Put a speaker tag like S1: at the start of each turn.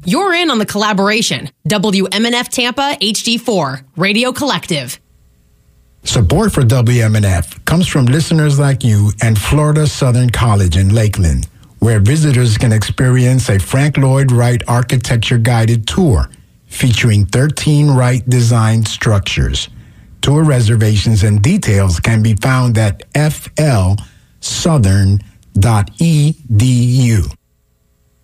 S1: You're in on the collaboration. WMNF Tampa HD4 Radio Collective.
S2: Support for WMNF comes from listeners like you and Florida Southern College in Lakeland, where visitors can experience a Frank Lloyd Wright architecture-guided tour featuring 13 Wright designed structures. Tour reservations and details can be found at flsouthern.edu.